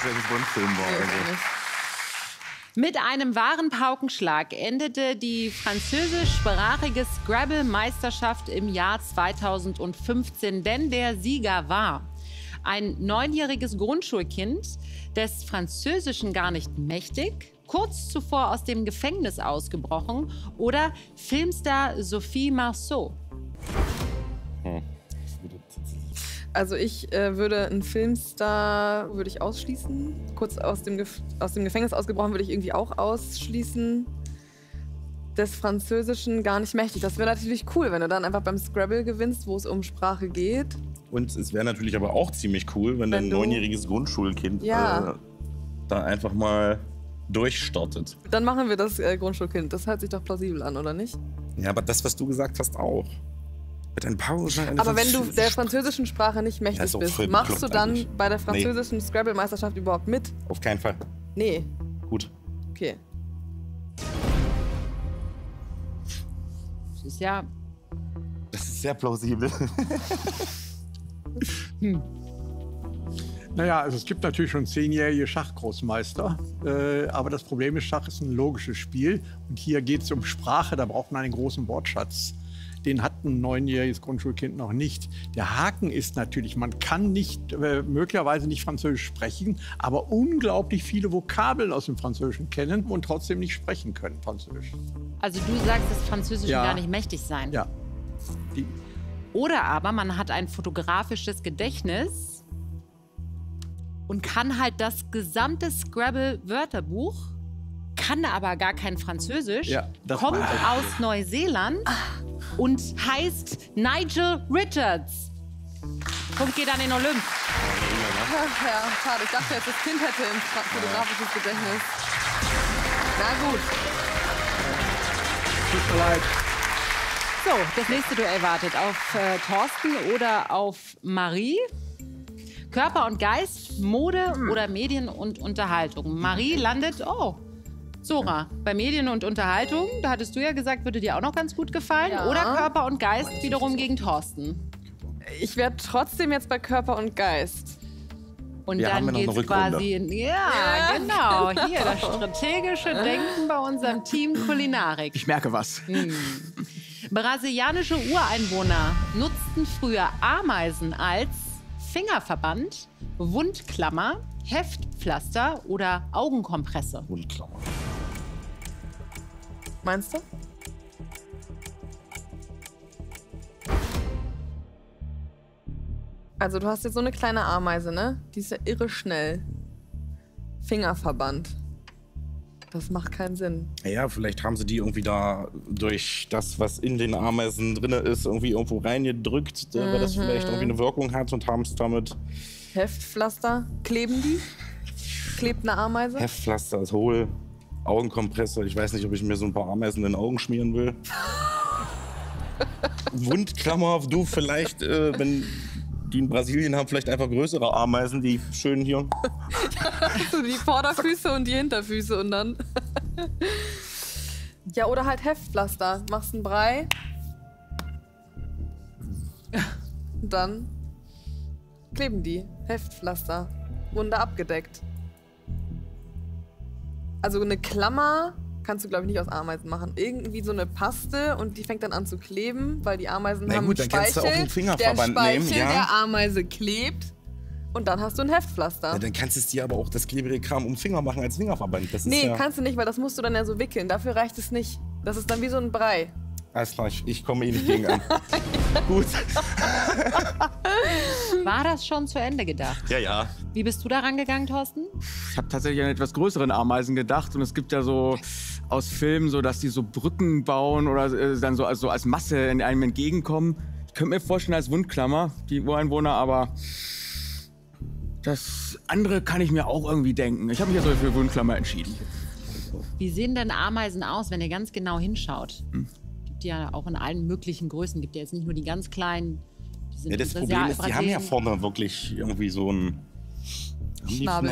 James Bond-Film war. Also. Mit einem wahren Paukenschlag endete die französischsprachige Scrabble-Meisterschaft im Jahr 2015, denn der Sieger war ein 9-jähriges Grundschulkind, des Französischen gar nicht mächtig, kurz zuvor aus dem Gefängnis ausgebrochen, oder Filmstar Sophie Marceau. Also ich würde einen Filmstar ausschließen. Kurz aus dem Gefängnis ausgebrochen würde ich irgendwie auch ausschließen. Des Französischen gar nicht mächtig. Das wäre natürlich cool, wenn du dann einfach beim Scrabble gewinnst, wo es um Sprache geht. Und es wäre natürlich aber auch ziemlich cool, wenn ein 9-jähriges Grundschulkind da einfach mal durchstartet. Dann machen wir das Grundschulkind. Das hört sich doch plausibel an, oder nicht? Ja, aber das, was du gesagt hast, auch. Mit ein Pause. Aber wenn du der französischen Sprache nicht mächtig bist, machst du dann eigentlich bei der französischen Scrabble-Meisterschaft überhaupt mit? Auf keinen Fall. Nee. Gut. Okay. Das ist sehr plausibel. Naja, also es gibt natürlich schon 10-jährige Schachgroßmeister. Aber das Problem ist, Schach ist ein logisches Spiel. Und hier geht es um Sprache, da braucht man einen großen Wortschatz. Den hat ein 9-jähriges Grundschulkind noch nicht. Der Haken ist natürlich, man kann möglicherweise nicht Französisch sprechen, aber unglaublich viele Vokabeln aus dem Französischen kennen und trotzdem nicht sprechen können Französisch. Also du sagst, das Französische gar nicht mächtig sein. Ja. Oder aber man hat ein fotografisches Gedächtnis und kann halt das gesamte Scrabble-Wörterbuch, kann aber gar kein Französisch, kommt aus Neuseeland und heißt Nigel Richards. Punkt geht an den Olymp. Ja, schade. Ich dachte jetzt, das Kind hätte ein fotografisches Gedächtnis. Na gut. Tut mir leid. So, das nächste Duell wartet auf Thorsten oder auf Marie. Körper und Geist, Mode oder Medien und Unterhaltung. Marie landet, Sora, bei Medien und Unterhaltung, da hattest du ja gesagt, würde dir auch noch ganz gut gefallen. Ja. Oder Körper und Geist wiederum gegen Thorsten. Ich wäre trotzdem jetzt bei Körper und Geist. Und dann geht's quasi in, genau, hier das strategische Denken bei unserem Team Kulinarik. Ich merke was. Brasilianische Ureinwohner nutzten früher Ameisen als Fingerverband, Wundklammer, Heftpflaster oder Augenkompresse. Wundklammer. Meinst du? Also du hast jetzt so eine kleine Ameise, ne? Die ist ja irre schnell. Fingerverband. Das macht keinen Sinn. Ja, vielleicht haben sie die irgendwie da durch das, was in den Ameisen drin ist, irgendwo reingedrückt, weil das vielleicht irgendwie eine Wirkung hat und haben es damit... Heftpflaster. Kleben die? Klebt eine Ameise? Heftpflaster ist hohl. Augenkompresse. Ich weiß nicht, ob ich mir so ein paar Ameisen in den Augen schmieren will. Wundklammer, du vielleicht, wenn die in Brasilien haben, vielleicht einfach größere Ameisen, die schön hier... So die Vorderfüße und die Hinterfüße und dann... Ja, oder halt Heftpflaster. Machst einen Brei. Und dann kleben die. Heftpflaster. Wunde abgedeckt. Also eine Klammer kannst du, glaube ich, nicht aus Ameisen machen. Irgendwie so eine Paste und die fängt dann an zu kleben, weil die Ameisen haben dann kannst du auch einen Fingerverband nehmen, der Ameise klebt und dann hast du ein Heftpflaster. Ja, dann kannst du es dir aber auch das klebrige Kram um den Finger machen als Fingerverband. Das ist kannst du nicht, weil das musst du dann ja so wickeln. Dafür reicht es nicht. Das ist dann wie so ein Brei. Alles klar, ich komme nicht gegen an. Gut. War das schon zu Ende gedacht? Ja. Wie bist du da rangegangen, Thorsten? Ich habe tatsächlich an etwas größeren Ameisen gedacht. Und es gibt ja so aus Filmen, so, dass die so Brücken bauen oder dann so als Masse in einem entgegenkommen. Ich könnte mir vorstellen als Wundklammer, die Ureinwohner, aber das andere kann ich mir auch irgendwie denken. Ich habe mich ja so für Wundklammer entschieden. Wie sehen denn Ameisen aus, wenn ihr ganz genau hinschaut? Gibt ja auch in allen möglichen Größen. Gibt ja jetzt nicht nur die ganz kleinen. Die sind das Problem ist, die haben ja vorne wirklich irgendwie so ein Schnabel.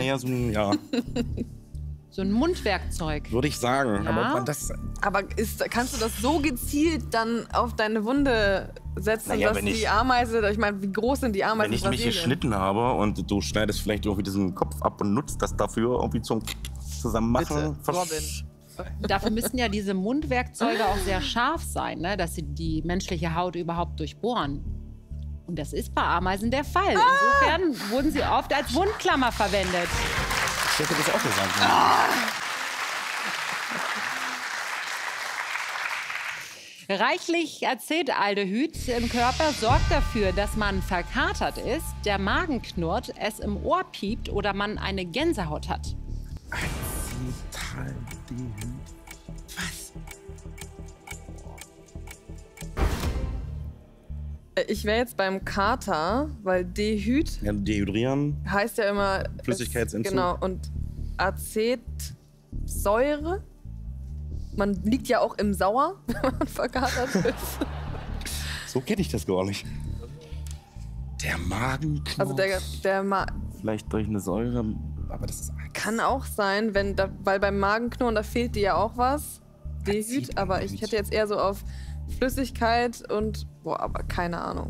So ein Mundwerkzeug. Würde ich sagen. Ja. Aber kannst du das so gezielt dann auf deine Wunde setzen, Naja, dass wenn ich- die Ameise, ich meine, wie groß sind die Ameisen? Wenn ich in mich Brasilien? geschnitten habe und du schneidest vielleicht irgendwie diesen Kopf ab und nutzt das dafür irgendwie zum Zusammenmachen. Bitte, Robin. Dafür müssen ja diese Mundwerkzeuge auch sehr scharf sein, ne? Dass sie die menschliche Haut überhaupt durchbohren. Und das ist bei Ameisen der Fall. Insofern wurden sie oft als Wundklammer verwendet. Ich hätte das auch gesagt. Reichlich Acetaldehyd im Körper sorgt dafür, dass man verkatert ist, der Magen knurrt, es im Ohr piept oder man eine Gänsehaut hat. Acetaldehyd. Was? Ich wäre jetzt beim Kater, weil Dehyd Ja, dehydrieren. heißt ja immer... Flüssigkeitsentzug. Genau, und Acetsäure. Man liegt ja auch im Sauer, wenn man verkatert ist. So kenne ich das gar nicht. Der Magen. Also der Vielleicht durch eine Säure, aber das ist kann auch sein, weil beim Magenknurren, da fehlt dir ja auch was. Dehyd, aber ich hätte jetzt eher so auf Flüssigkeit und, aber keine Ahnung.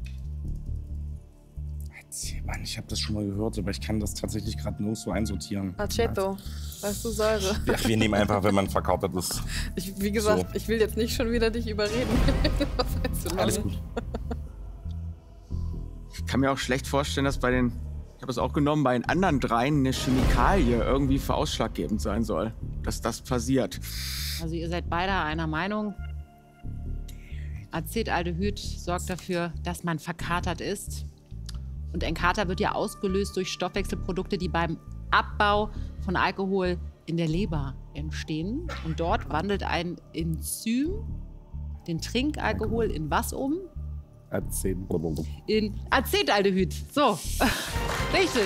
Mann, ich habe das schon mal gehört, aber ich kann das tatsächlich gerade nirgendwo einsortieren. Aceto, weißt du, Säure. Ja, wir nehmen einfach, wenn man verkauft ist. Wie gesagt, So. ich will jetzt nicht schon wieder dich überreden. Was einzumachen. Alles gut. Ich kann mir auch schlecht vorstellen, dass ich habe es auch genommen, bei den anderen dreien eine Chemikalie irgendwie für ausschlaggebend sein soll, dass das passiert. Also ihr seid beide einer Meinung. Acetaldehyd sorgt dafür, dass man verkatert ist. Und ein Kater wird ja ausgelöst durch Stoffwechselprodukte, die beim Abbau von Alkohol in der Leber entstehen. Und dort wandelt ein Enzym den Trinkalkohol in was um? In Acetaldehyd. So, richtig.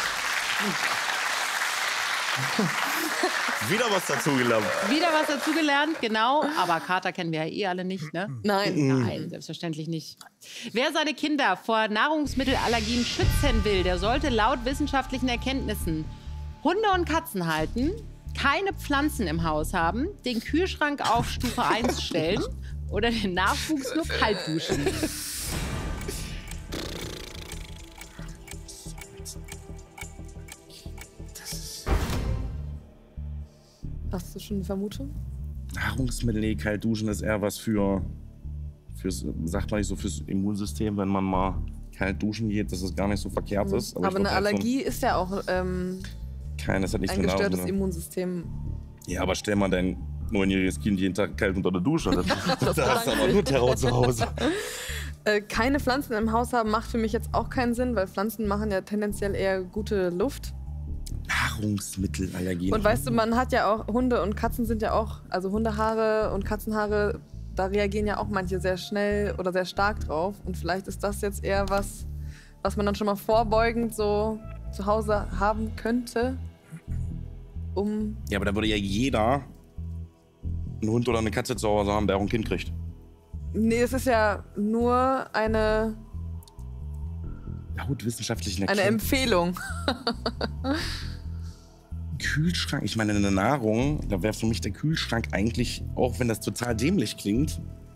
Wieder was dazugelernt. Wieder was dazugelernt, genau. Aber Kater kennen wir ja eh alle nicht, ne? Nein. Nein, selbstverständlich nicht. Wer seine Kinder vor Nahrungsmittelallergien schützen will, der sollte laut wissenschaftlichen Erkenntnissen Hunde und Katzen halten, keine Pflanzen im Haus haben, den Kühlschrank auf Stufe 1 stellen oder den Nachwuchs nur kalt duschen. Hast du schon eine Vermutung? Nahrungsmittel, nee, kalt duschen ist eher was fürs, sagt man nicht so, fürs Immunsystem, wenn man mal kalt duschen geht, dass es gar nicht so verkehrt ist. Aber ich eine würd halt Allergie ist ja auch keines hat nichts ein mit gestörtes Nahrungsmitteln. Immunsystem. Ja, aber stell mal dein 9-jähriges Kind jeden Tag kalt unter der Dusche. Da hast du aber nur Terror zu Hause. Keine Pflanzen im Haus haben macht für mich jetzt auch keinen Sinn, weil Pflanzen machen ja tendenziell eher gute Luft. Nahrungsmittelallergien. Und weißt du, man hat ja auch, Hunde und Katzen sind ja auch, also Hundehaare und Katzenhaare, da reagieren ja auch manche sehr schnell oder sehr stark drauf. Und vielleicht ist das jetzt eher was man dann schon mal vorbeugend so zu Hause haben könnte, um... Ja, aber da würde ja jeder einen Hund oder eine Katze zu Hause haben, der auch ein Kind kriegt. Nee, es ist ja nur eine Laut wissenschaftlichen Eine Erkenntnissen. Empfehlung. Kühlschrank, ich meine, eine Nahrung, da wäre für mich der Kühlschrank eigentlich, auch wenn das total dämlich klingt,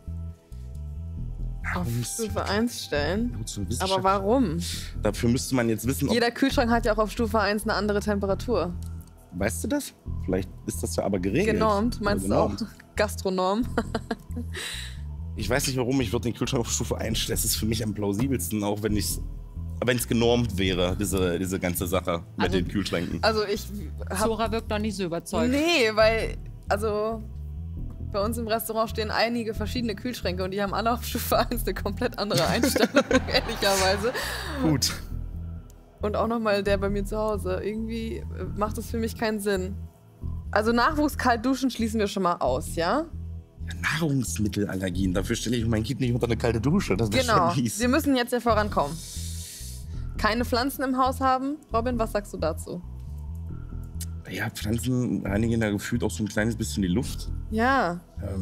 Auf Stufe 1 stellen. laut zur Wissenschaft- Aber warum? Dafür müsste man jetzt wissen, ob, Jeder Kühlschrank hat ja auch auf Stufe 1 eine andere Temperatur. weißt du das? Vielleicht ist das ja aber geregelt. Genormt, meinst Oder du auch? genormt. Gastronom. Ich weiß nicht warum, ich würde den Kühlschrank auf Stufe 1 stellen. Das ist für mich am plausibelsten, auch wenn es genormt wäre, diese ganze Sache mit Also- den Kühlschränken. Also ich hab... Zora wirkt noch nicht so überzeugt. Nee, weil... Also... Bei uns im Restaurant stehen einige verschiedene Kühlschränke und die haben alle auf Stufe 1 eine komplett andere Einstellung, ehrlicherweise. Gut. Und auch nochmal der bei mir zu Hause. Irgendwie macht das für mich keinen Sinn. Also Nachwuchs kalt duschen schließen wir schon mal aus, ja? Nahrungsmittelallergien, dafür stelle ich mein Kind nicht unter eine kalte Dusche. Das wäre Genau. schon mies. Wir müssen jetzt ja vorankommen. Keine Pflanzen im Haus haben. Robin, was sagst du dazu? Ja, Pflanzen reinigen ja gefühlt auch so ein kleines bisschen die Luft. Ja.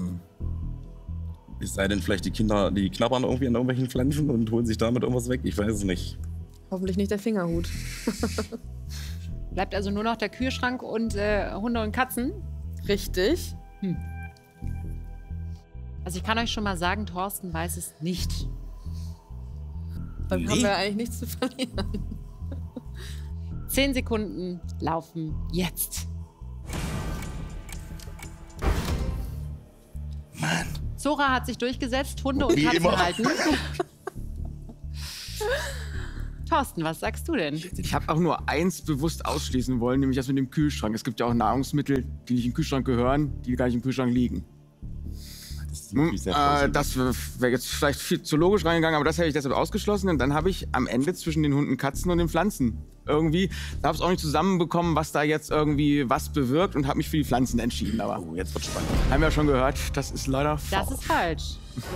Es sei denn, vielleicht die Kinder, die knabbern irgendwie an irgendwelchen Pflanzen und holen sich damit irgendwas weg. Ich weiß es nicht. Hoffentlich nicht der Fingerhut. Bleibt also nur noch der Kühlschrank und Hunde und Katzen. Richtig. Also ich kann euch schon mal sagen, Thorsten weiß es nicht. Dann haben wir eigentlich nichts zu verlieren. 10 Sekunden laufen jetzt. Mann. Zora hat sich durchgesetzt, Hunde und Wie Katzen immer. halten. Thorsten, was sagst du denn? Ich habe auch nur eins bewusst ausschließen wollen, nämlich das mit dem Kühlschrank. Es gibt ja auch Nahrungsmittel, die nicht im Kühlschrank gehören, die gar nicht im Kühlschrank liegen. Das wäre jetzt vielleicht viel zu logisch reingegangen, aber das hätte ich deshalb ausgeschlossen. Und dann habe ich am Ende zwischen den Hunden, Katzen und den Pflanzen irgendwie, da habe ich es auch nicht zusammenbekommen, was da jetzt irgendwie was bewirkt und habe mich für die Pflanzen entschieden. Aber Oh, jetzt wird's spannend. haben wir ja schon gehört, das ist leider Das faul. ist falsch.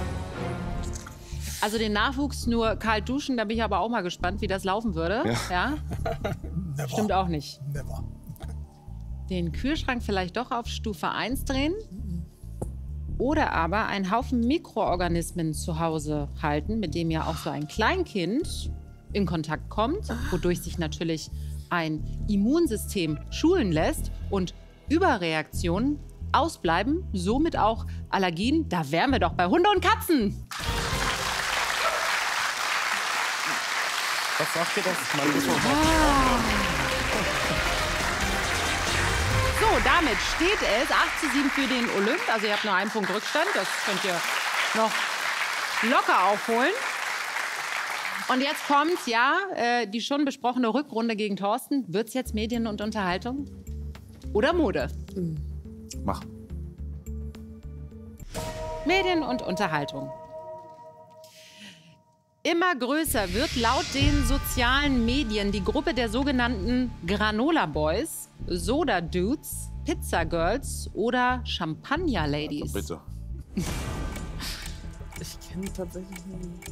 Also den Nachwuchs nur kalt duschen, da bin ich aber auch mal gespannt, wie das laufen würde. Ja? Never. Stimmt auch nicht. Never. Den Kühlschrank vielleicht doch auf Stufe 1 drehen. Oder aber einen Haufen Mikroorganismen zu Hause halten, mit dem ja auch so ein Kleinkind in Kontakt kommt, wodurch sich natürlich ein Immunsystem schulen lässt und Überreaktionen ausbleiben, somit auch Allergien. Da wären wir doch bei Hunde und Katzen. Was sagt ihr das? Man muss noch So, damit steht es 8:7 für den Olymp. Also ihr habt nur einen Punkt Rückstand. Das könnt ihr noch locker aufholen. Und jetzt kommt die schon besprochene Rückrunde gegen Thorsten. Wird's jetzt Medien und Unterhaltung? Oder Mode? Mach. Medien und Unterhaltung. Immer größer wird laut den sozialen Medien die Gruppe der sogenannten Granola Boys, Soda Dudes, Pizza Girls oder Champagner Ladies. Bitte. Ich kenne tatsächlich nicht.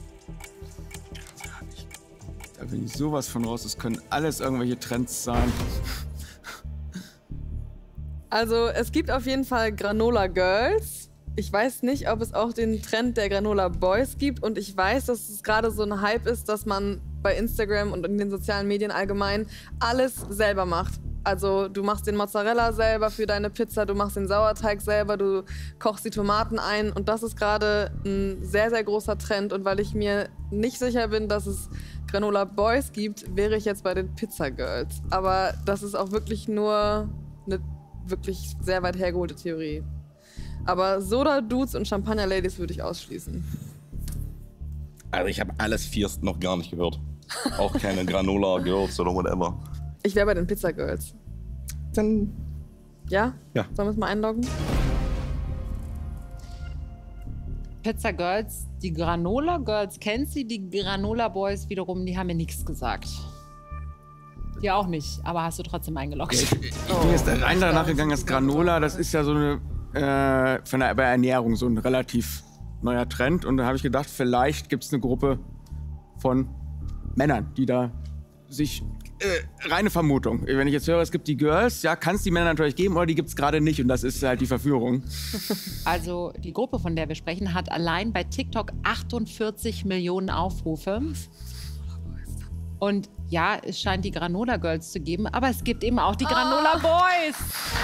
Da bin ich sowas von raus. Es können alles irgendwelche Trends sein. Also es gibt auf jeden Fall Granola Girls. Ich weiß nicht, ob es auch den Trend der Granola Boys gibt. Und ich weiß, dass es gerade so ein Hype ist, dass man bei Instagram und in den sozialen Medien allgemein alles selber macht. Also du machst den Mozzarella selber für deine Pizza, du machst den Sauerteig selber, du kochst die Tomaten ein. Und das ist gerade ein sehr, sehr großer Trend. Und weil ich mir nicht sicher bin, dass es Granola Boys gibt, wäre ich jetzt bei den Pizza Girls. Aber das ist auch wirklich nur eine wirklich sehr weit hergeholte Theorie. Aber Soda Dudes und Champagner Ladies würde ich ausschließen. Also ich habe alles Vierst noch gar nicht gehört. Auch keine Granola Girls oder whatever. Ich wäre bei den Pizza Girls. Dann Ja? Ja. Sollen wir es mal einloggen? Pizza Girls, die Granola Girls kennt sie, die Granola Boys wiederum, die haben mir nichts gesagt. Dir auch nicht, aber hast du trotzdem eingeloggt. Ich bin jetzt rein danach gegangen, das Granola, das ist ja so eine, bei Ernährung so ein relativ neuer Trend. Und da habe ich gedacht, vielleicht gibt es eine Gruppe von Männern, die da sich, reine Vermutung. Wenn ich jetzt höre, es gibt die Girls, ja, kann es die Männer natürlich geben, oder die gibt es gerade nicht. Und das ist halt die Verführung. Also die Gruppe, von der wir sprechen, hat allein bei TikTok 48 Millionen Aufrufe. Und ja, es scheint die Granola Girls zu geben, aber es gibt eben auch die Granola Boys.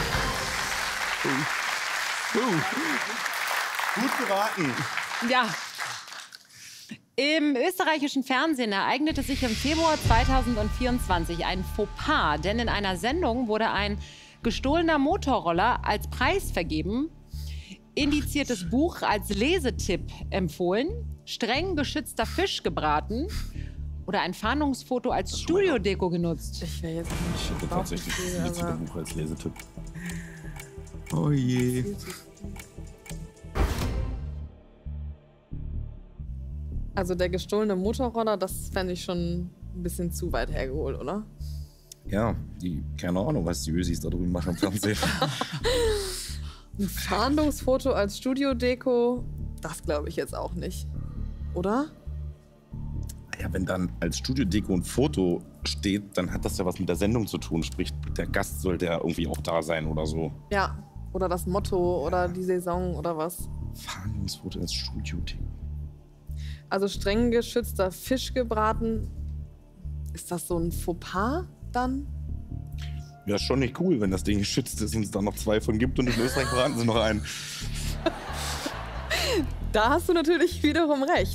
gut geraten. Ja. Im österreichischen Fernsehen ereignete sich im Februar 2024 ein Fauxpas, denn in einer Sendung wurde ein gestohlener Motorroller als Preis vergeben, indiziertes Buch als Lesetipp empfohlen, streng geschützter Fisch gebraten oder ein Fahndungsfoto als Studiodeko genutzt. Ich wäre jetzt Ich hätte tatsächlich das aber Buch als Lesetipp. Oh je. Also der gestohlene Motorroller, das fände ich schon ein bisschen zu weit hergeholt, oder? Ja, keine Ahnung, was die Ösis da drüben machen im Fernsehen. Ein Fahndungsfoto als Studiodeko, das glaube ich jetzt auch nicht. Oder? Ja, wenn dann als Studiodeko ein Foto steht, dann hat das ja was mit der Sendung zu tun. Sprich, der Gast sollte ja irgendwie auch da sein oder so. Ja. Oder das Motto oder die Saison oder was. Fahndungsfoto als Studiodeko. Also streng geschützter Fisch gebraten. Ist das so ein Fauxpas dann? Ja, schon nicht cool, wenn das Ding geschützt ist und es da noch 2 von gibt und in Österreich braten sie noch einen. Da hast du natürlich wiederum recht.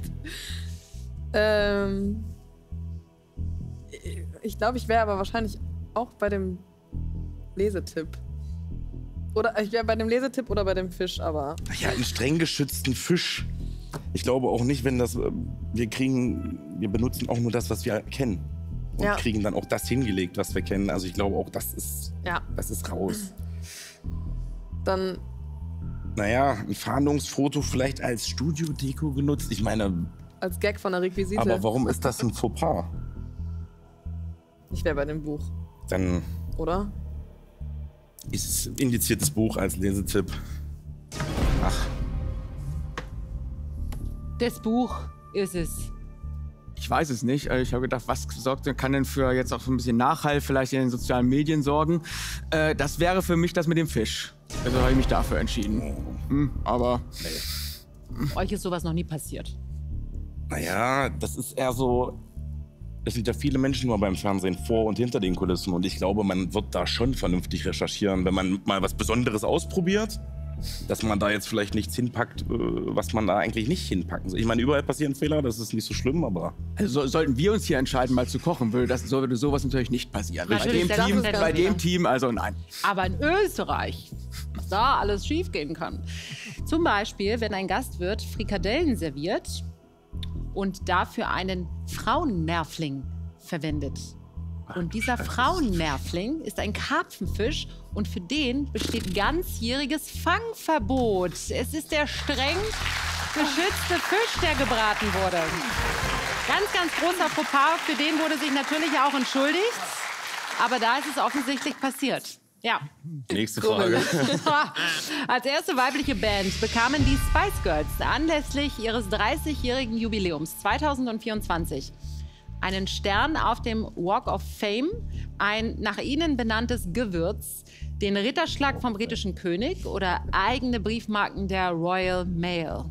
Ich glaube, ich wäre aber wahrscheinlich auch bei dem Lesetipp. Oder ich wäre bei dem Lesetipp oder bei dem Fisch, aber... Ja, einen streng geschützten Fisch. Ich glaube auch nicht, wenn das... Wir benutzen auch nur das, was wir kennen. Und kriegen dann auch das hingelegt, was wir kennen. Also ich glaube auch, das ist raus. Dann... Naja, ein Fahndungsfoto vielleicht als Studiodeko genutzt. Ich meine... Als Gag von der Requisite. Aber warum ist das ein Fauxpas? Ich wäre bei dem Buch. Dann... Oder? Ist es indiziertes Buch als Lesetipp. Ach. Das Buch ist es. Ich weiß es nicht. Ich habe gedacht, was kann denn für jetzt auch so ein bisschen Nachhall vielleicht in den sozialen Medien sorgen? Das wäre für mich das mit dem Fisch. Also habe ich mich dafür entschieden. Aber... Euch ist sowas noch nie passiert. Naja, das ist eher so... Es sind ja viele Menschen nur beim Fernsehen vor und hinter den Kulissen. Und ich glaube, man wird da schon vernünftig recherchieren, wenn man mal was Besonderes ausprobiert. Dass man da jetzt vielleicht nichts hinpackt, was man da eigentlich nicht hinpacken soll. Ich meine, überall passieren Fehler, das ist nicht so schlimm, aber... Also sollten wir uns hier entscheiden, mal zu kochen, würde sowas natürlich nicht passieren. Natürlich, Bei dem Team, also nein. Aber in Österreich, was da alles schiefgehen kann. Zum Beispiel, wenn ein Gastwirt Frikadellen serviert und dafür einen Frauenmerfling verwendet. Und dieser Frauenmerfling ist ein Karpfenfisch und für den besteht ganzjähriges Fangverbot. Es ist der streng geschützte Fisch, der gebraten wurde. Ganz, ganz großer Fauxpas. Für den wurde sich natürlich auch entschuldigt. Aber da ist es offensichtlich passiert. Ja. Nächste Frage. Als erste weibliche Band bekamen die Spice Girls anlässlich ihres 30-jährigen Jubiläums 2024 einen Stern auf dem Walk of Fame, ein nach ihnen benanntes Gewürz, den Ritterschlag vom britischen König oder eigene Briefmarken der Royal Mail.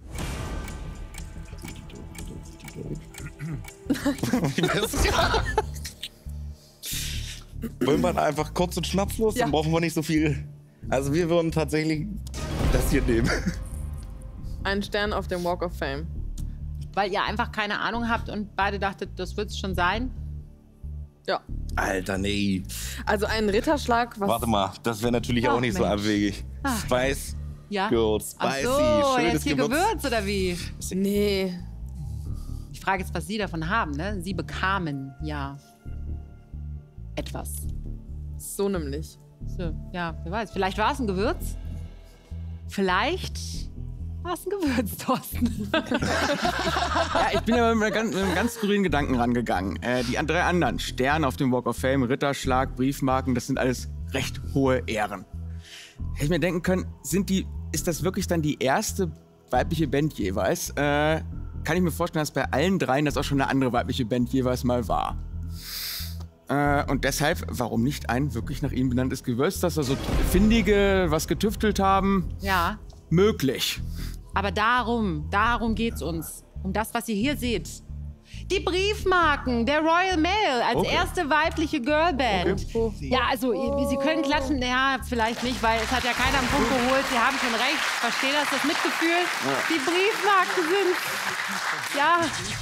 Wollen wir einfach kurz und schnapplos, dann brauchen wir nicht so viel. Also wir würden tatsächlich das hier nehmen. Ein Stern auf dem Walk of Fame. Weil ihr einfach keine Ahnung habt und beide dachtet, das wird es schon sein? Ja. Alter, nee. Also ein Ritterschlag, was... Warte mal, das wäre natürlich auch nicht so abwegig. Spice Girls, spicy, ach so, schönes jetzt hier Gewürz oder wie? Nee. Ich frage jetzt, was Sie davon haben, ne? Sie bekamen ja etwas. So nämlich. So, ja, wer weiß. Vielleicht war es ein Gewürz. Vielleicht war es ein Gewürz, Thorsten. Ja, ich bin ja mit einem ganz skurrilen Gedanken rangegangen. Die 3 anderen, Stern auf dem Walk of Fame, Ritterschlag, Briefmarken, das sind alles recht hohe Ehren. Hätte ich mir denken können, ist das wirklich dann die erste weibliche Band jeweils? Kann ich mir vorstellen, dass bei allen 3 das auch schon eine andere weibliche Band jeweils mal war. Und deshalb, warum nicht ein wirklich nach ihnen benanntes Gewürz, dass da so Findige was getüftelt haben? Ja. Möglich. Aber darum geht's uns. Um das, was ihr hier seht. Die Briefmarken der Royal Mail als erste weibliche Girlband. Okay. Ja, also Sie können klatschen, ja, vielleicht nicht, weil es hat ja keiner einen Punkt geholt. Sie haben schon recht, ich verstehe das Mitgefühl. Ja. Die Briefmarken sind, ja...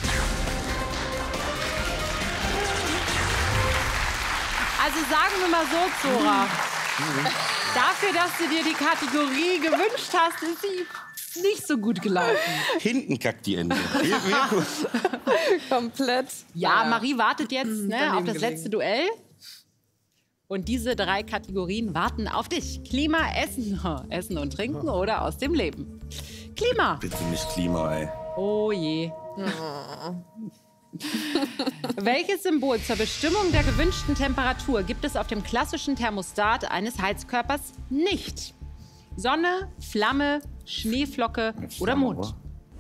Also sagen wir mal so, Zora, dafür, dass du dir die Kategorie gewünscht hast, ist sie nicht so gut gelaufen. Hinten kackt die Ende. Komplett. Ja, Marie wartet jetzt auf das letzte Duell. Und diese 3 Kategorien warten auf dich. Klima, Essen und Trinken oder aus dem Leben. Klima. Bitte nicht Klima, ey. Oh je. Oh. Welches Symbol zur Bestimmung der gewünschten Temperatur gibt es auf dem klassischen Thermostat eines Heizkörpers nicht? Sonne, Flamme, Schneeflocke oder Mond?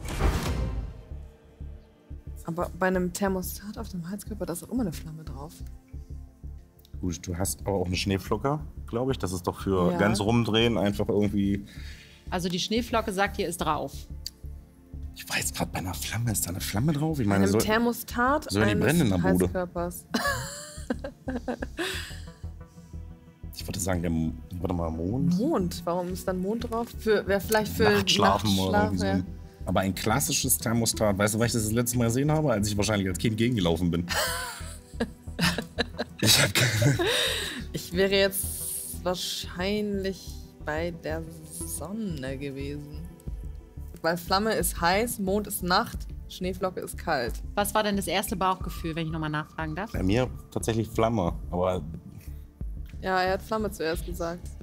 Aber bei einem Thermostat auf dem Heizkörper, da ist auch immer eine Flamme drauf. Gut, du hast aber auch eine Schneeflocke, glaube ich. Das ist doch für ganz rumdrehen einfach irgendwie... Also die Schneeflocke sagt, hier ist drauf. Ich weiß gerade, bei einer Flamme ist da eine Flamme drauf. Ich meine, einem Thermostat so die brennen in der Bude. Heizkörpers. Ich würde sagen, warte mal, Mond. Mond? Warum ist dann Mond drauf? Wäre vielleicht für Nachtschlafen oder irgendwie so. Aber ein klassisches Thermostat, weißt du, weil ich das letzte Mal gesehen habe, als ich wahrscheinlich als Kind gegengelaufen bin? Ich wäre jetzt wahrscheinlich bei der Sonne gewesen. Weil Flamme ist heiß, Mond ist Nacht, Schneeflocke ist kalt. Was war denn das erste Bauchgefühl, wenn ich nochmal nachfragen darf? Bei mir tatsächlich Flamme, aber Ja, er hat Flamme zuerst gesagt.